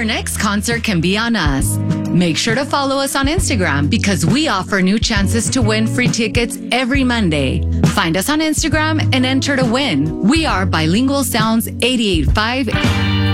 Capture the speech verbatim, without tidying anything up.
Your next concert can be on us. Make sure to follow us on Instagram because we offer new chances to win free tickets every Monday. Find us on Instagram and enter to win. We are Bilingual Sounds eighty-eight point five.